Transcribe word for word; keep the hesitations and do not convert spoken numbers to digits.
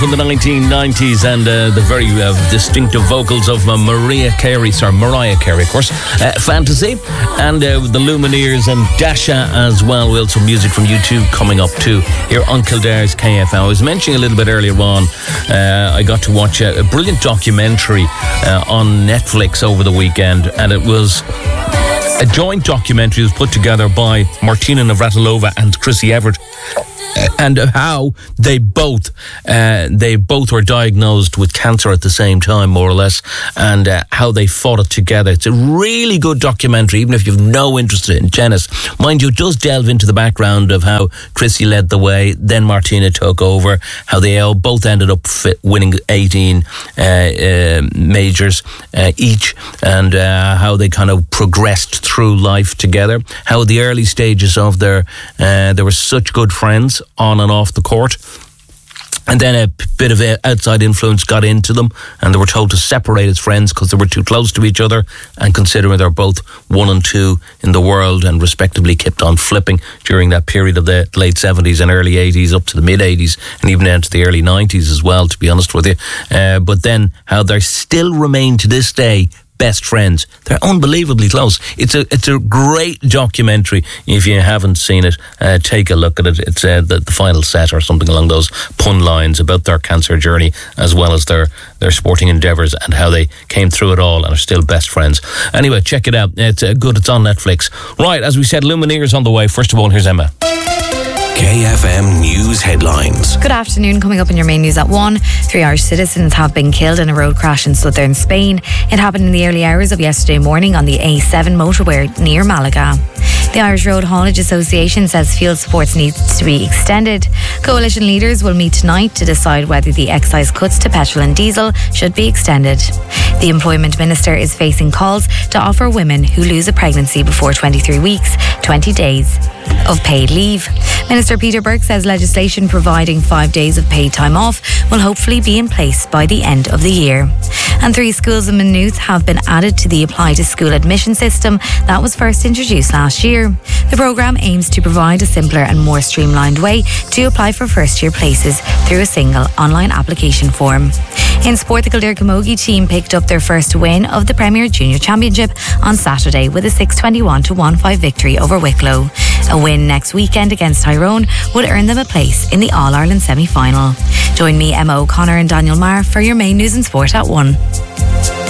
From the nineteen nineties and uh, the very uh, distinctive vocals of uh, Maria Carey, sorry, Mariah Carey, of course. Uh, Fantasy and uh, the Lumineers and Dasha as well. We'll have some music from U two coming up too here on Kildare's K F M. I was mentioning a little bit earlier on, uh, I got to watch a, a brilliant documentary uh, on Netflix over the weekend, and it was a joint documentary that was put together by Martina Navratilova and Chrissy Everett, and how they both uh, they both were diagnosed with cancer at the same time, more or less, and uh, how they fought it together. It's a really good documentary, even if you've no interest in tennis. Mind you, it does delve into the background of how Chrissy led the way, then Martina took over, how they all both ended up fit, winning eighteen uh, uh, majors uh, each, and uh, how they kind of progressed through life together, how the early stages of their uh, they were such good friends on and off the court, and then a p- bit of outside influence got into them, and they were told to separate as friends because they were too close to each other, and considering they're both one and two in the world and respectively kept on flipping during that period of the late seventies and early eighties up to the mid eighties and even into the early nineties as well, to be honest with you. Uh, but then how they still remain to this day best friends. They're unbelievably close. It's a it's a great documentary. If you haven't seen it, uh, take a look at it. It's uh, the, the final set or something along those pun lines about their cancer journey as well as their, their sporting endeavours and how they came through it all and are still best friends. Anyway, check it out. It's uh, good. It's on Netflix. Right, as we said, Lumineers on the way. First of all, here's Emma. K F M News Headlines. Good afternoon. Coming up in your main news at one. Three Irish citizens have been killed in a road crash in southern Spain. It happened in the early hours of yesterday morning on the A seven motorway near Malaga. The Irish Road Haulage Association says fuel supports needs to be extended. Coalition leaders will meet tonight to decide whether the excise cuts to petrol and diesel should be extended. The Employment Minister is facing calls to offer women who lose a pregnancy before twenty-three weeks twenty days of paid leave. Minister Peter Burke says legislation providing five days of paid time off will hopefully be in place by the end of the year. And three schools in Maynooth have been added to the Apply to School admission system that was first introduced last year. The programme aims to provide a simpler and more streamlined way to apply for first year places through a single online application form. In sport, the Kildare Camogie team picked up their first win of the Premier Junior Championship on Saturday with a six twenty-one to one five victory over Wicklow. A win next weekend against Tyrone would earn them a place in the All-Ireland semi-final. Join me, Emma O'Connor and Daniel Marr for your main news and sport at one.